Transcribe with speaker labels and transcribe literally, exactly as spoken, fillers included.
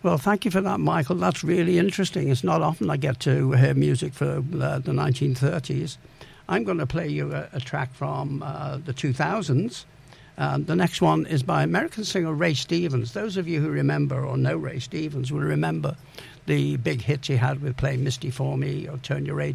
Speaker 1: Well, thank you for that, Michael. That's really interesting. It's not often I get to hear music for uh, the nineteen thirties. I'm going to play you a, a track from uh, the two thousands. Um, the next one is by American singer Ray Stevens. Those of you who remember or know Ray Stevens will remember the big hits he had with Play Misty for Me or Turn Your Radio